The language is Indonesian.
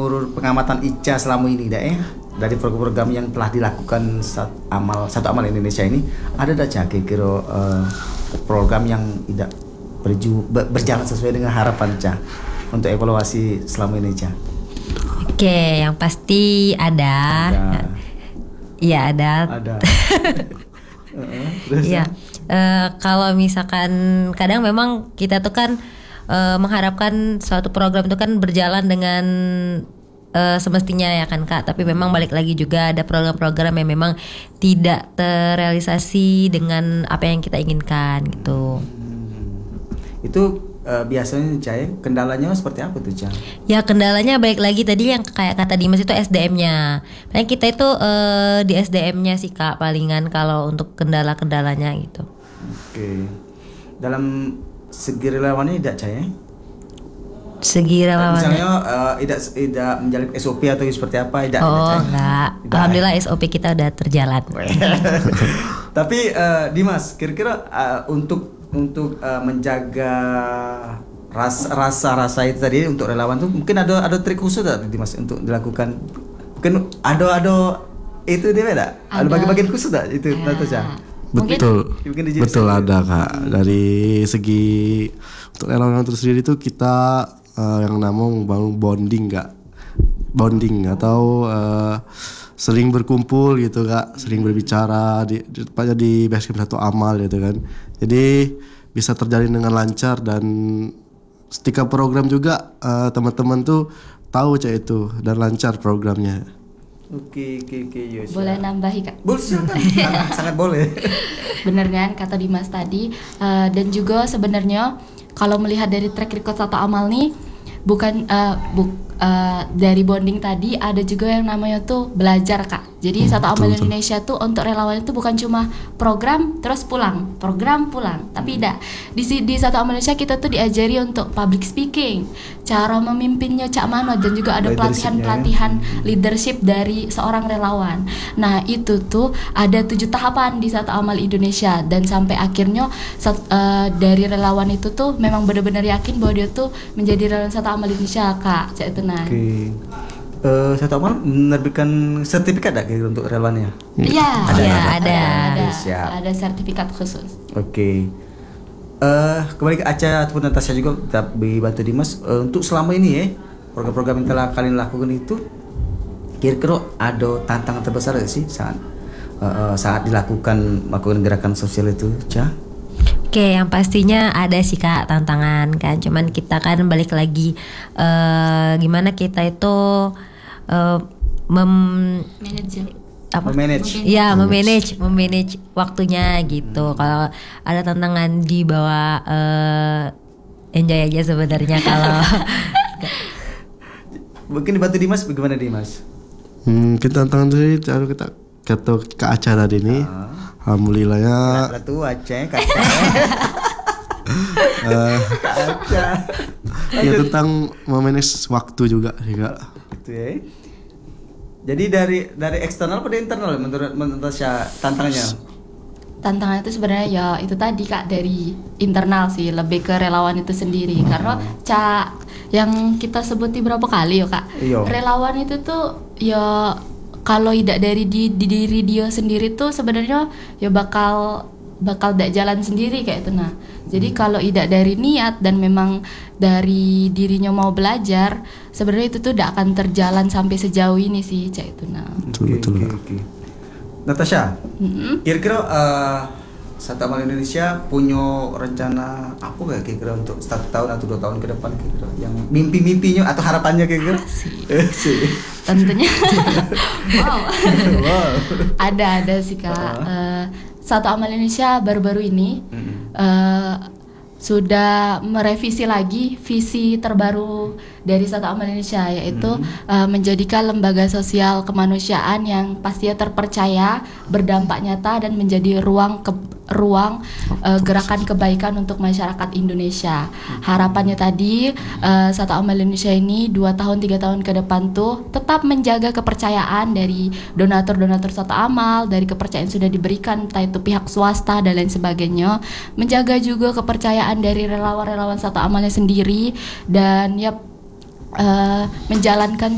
menurut pengamatan Ica selama ini dah dari program-program yang telah dilakukan satu amal Indonesia ini, ada dah kira-kira program yang tidak berjalan sesuai dengan harapan Ca untuk evaluasi selama ini Ca? Oke, yang pasti ada. Iya ada. Iya. Kalau misalkan kadang memang kita tuh kan mengharapkan suatu program itu kan berjalan dengan semestinya ya kan Kak, tapi memang balik lagi juga ada program-program yang memang tidak terrealisasi dengan apa yang kita inginkan gitu. Itu biasanya Cah, kendalanya seperti apa tuh Cah? Ya kendalanya balik lagi tadi yang kayak kata Dimas itu SDM-nya. Makanya kita itu di SDM-nya sih Kak palingan kalau untuk kendala-kendalanya gitu. Oke. Dalam segi relawannya tidak Cah? Segi relawan. Misalnya tidak menjalin SOP atau seperti apa? Tidak. Enggak. Alhamdulillah SOP kita udah terjalan. Tapi Dimas, kira-kira untuk menjaga rasa itu tadi untuk relawan tuh mungkin ada trik khusus tak Dimas untuk dilakukan? Mungkin ada itu dia beda. Ada bagian khusus tak itu Natasha? Betul ada Kak. Dari segi untuk relawan itu sendiri tuh kita yang namanya membangun bonding atau sering berkumpul gitu Kak, sering berbicara tepatnya di basecamp satu amal gitu kan. Jadi bisa terjalin dengan lancar dan ketika program juga teman-teman tuh tahu itu dan lancar programnya. Oke, Yos. Boleh nambahi Kak? Boleh, sangat boleh. Bener kan kata Dimas tadi, dan juga sebenarnya kalau melihat dari track record satu amal nih bukan dari bonding tadi ada juga yang namanya tuh belajar Kak. Jadi satu amal Indonesia tuh untuk relawan itu bukan cuma program terus pulang, tapi tidak. Di satu amal Indonesia kita tuh diajari untuk public speaking, cara memimpinnya cak mano, dan juga ada pelatihan leadership dari seorang relawan. Nah itu tuh ada 7 tahapan di satu amal Indonesia, dan sampai akhirnya dari relawan itu tuh memang benar-benar yakin bahwa dia tuh menjadi relawan satu amal Indonesia Kak, cak itu nah. Satu amal menerbitkan sertifikat tak untuk relawannya? Iya, ada. Ada sertifikat khusus. Oke. Kembali ke Aca ataupun Natasha juga dibantu Dimas untuk selama ini program-program yang telah kalian lakukan itu kira-kira ada tantangan terbesar sih saat melakukan gerakan sosial itu, Ca? Oke, yang pastinya ada sih Kak tantangan kan. Cuman kita kan balik lagi gimana kita itu memanage waktunya gitu. Kalau ada tantangan di bawah enjoy aja sebenarnya kalau mungkin dibantu Dimas, bagaimana Dimas? Kita tantangan sih kita ke acara tadi ini. Alhamdulillahnya. Ya tentang memanage waktu juga sih Kak. Gitu ya. Jadi dari eksternal pada internal menurut Natasha tantangannya? Tantangan itu sebenarnya ya itu tadi Kak, dari internal sih, lebih ke relawan itu sendiri. Karena yang kita sebutin berapa kali ya Kak, relawan itu tuh ya kalau tidak dari diri dia sendiri tuh sebenarnya ya bakal tidak jalan sendiri kayak itu nah. Jadi kalau tidak dari niat dan memang dari dirinya mau belajar, sebenarnya itu tuh tidak akan terjalan sampai sejauh ini sih kayak itu nah. Betul. Natasha, kira-kira satu amal Indonesia punya rencana apa gak kira-kira untuk 1 tahun atau 2 tahun ke depan kira-kira yang mimpi-mimpinya atau harapannya kira-kira? Tentunya wow. ada sih Kak. Satu amal Indonesia baru-baru ini sudah merevisi lagi visi terbaru dari Satu Amal Indonesia, yaitu menjadikan lembaga sosial kemanusiaan yang pastinya terpercaya, berdampak nyata, dan menjadi ruang gerakan kebaikan untuk masyarakat Indonesia. Harapannya tadi Satu Amal Indonesia ini 2 tahun 3 tahun ke depan tuh tetap menjaga kepercayaan dari donatur-donatur Satu Amal, dari kepercayaan sudah diberikan entah itu pihak swasta dan lain sebagainya, menjaga juga kepercayaan dari relawan-relawan Satu Amalnya sendiri, dan menjalankan